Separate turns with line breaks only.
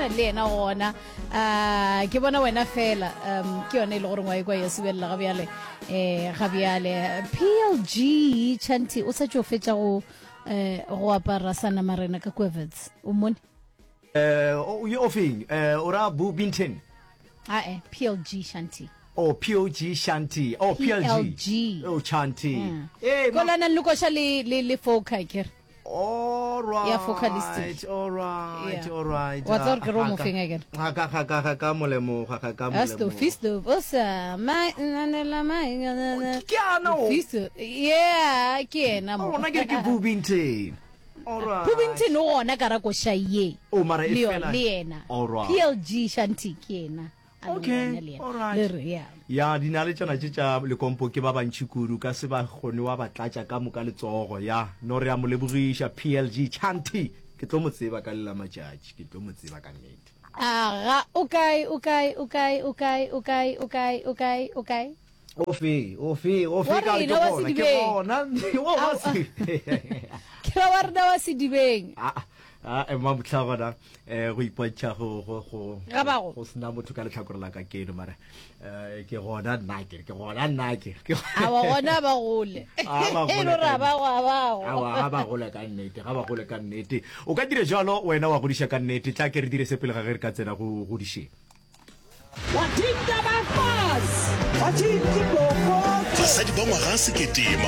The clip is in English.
le ena gona ke bona wena fela ke yone ile gore ngwa ikwa ya sebella ga bjale PLG Chanti o sa tšo fetša go apara sana marena ka Quevets o mone
you offing ora Bu Binten
PLG Chanti
PLG Shanti PLG Chanti
kolana lukosha le foka kere
all right
ya focalistic
all right
what's our room thing again
ka molemo
asto fisto bosa mai nanela mai fisto yeah kena mo
ona ke Bu Binten all right
Bu Binten ona kara ko shaye
mara ifela
lena PLG Shanti kena
okay all right ya dinale tsona tša le kompo ke ba bantši kudu ka se ba gone wa batlatša ka moka letsogo ya no re ya mo lebogiša PLG Chanti ke tlo mo tseba ka lela matšatši ke tlo mo tseba ka nnete
okay
ofe ka ke bona
ke ra warda wa sedibeng
emma motlhagona go ipotša go sena motho ka letlhakore la ka keno mara ke gona nnake
a ba gona ba gole
ga ba gole ka nnete o ka dire jalo wena wa godiša ka nnete tla ke re dire sepele ga ge re ka tsena go godišeng
basadi ba ngwaga 1